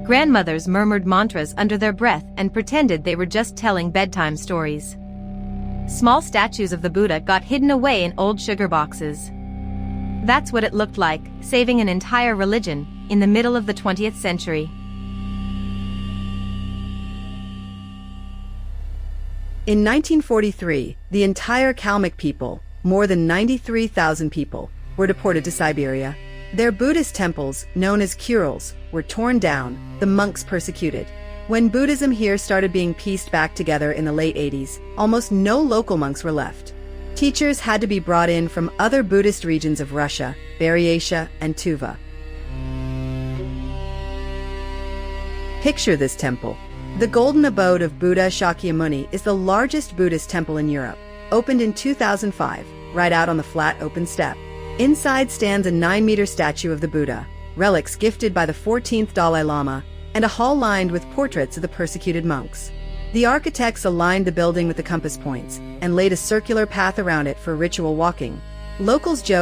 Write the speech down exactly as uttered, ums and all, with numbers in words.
Grandmothers murmured mantras under their breath and pretended they were just telling bedtime stories. Small statues of the Buddha got hidden away in old sugar boxes. That's what it looked like, saving an entire religion, in the middle of the twentieth century. In nineteen forty-three, the entire Kalmyk people, more than ninety-three thousand people, were deported to Siberia. Their Buddhist temples, known as Kurils, were torn down, the monks persecuted. When Buddhism here started being pieced back together in the late eighties, almost no local monks were left. Teachers had to be brought in from other Buddhist regions of Russia, Buryatia, and Tuva. Picture this temple. The Golden Abode of Buddha Shakyamuni is the largest Buddhist temple in Europe, opened in two thousand five, right out on the flat open steppe. Inside stands a nine-meter statue of the Buddha, relics gifted by the fourteenth Dalai Lama, and a hall lined with portraits of the persecuted monks. The architects aligned the building with the compass points and laid a circular path around it for ritual walking. Locals joke